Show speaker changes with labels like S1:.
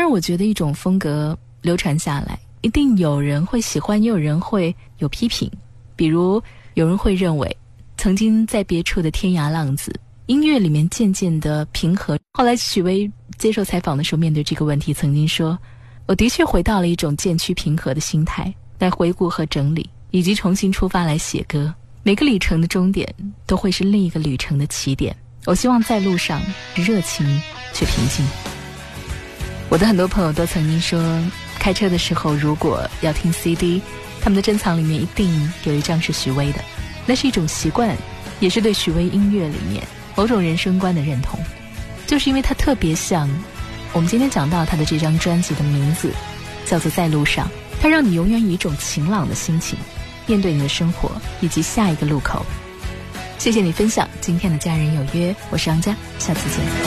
S1: 然我觉得一种风格流传下来，一定有人会喜欢，也有人会有批评。比如有人会认为曾经在别处的天涯浪子，音乐里面渐渐的平和。后来许巍接受采访的时候面对这个问题曾经说，我的确回到了一种渐趋平和的心态，来回顾和整理，以及重新出发来写歌。每个旅程的终点都会是另一个旅程的起点，我希望在路上热情却平静。我的很多朋友都曾经说，开车的时候如果要听 CD， 他们的珍藏里面一定有一张是许巍的，那是一种习惯，也是对许巍音乐里面某种人生观的认同。就是因为它特别像我们今天讲到他的这张专辑的名字叫做在路上，它让你永远以一种晴朗的心情面对你的生活以及下一个路口。谢谢你分享今天的家人有约，我是杨佳，下次见。